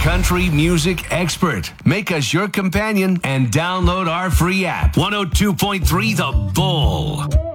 country music expert. Make us your companion and download our free app. 102.3 The Bull.